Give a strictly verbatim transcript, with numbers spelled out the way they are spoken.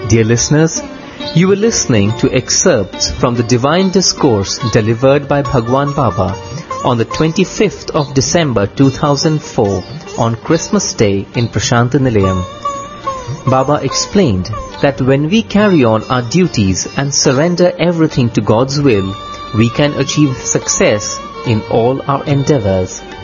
Dear listeners, you were listening to excerpts from the Divine Discourse delivered by Bhagwan Baba on the twenty-fifth of December two thousand four on Christmas Day in Prasanthi Nilayam. Baba explained that when we carry on our duties and surrender everything to God's will, we can achieve success in all our endeavors.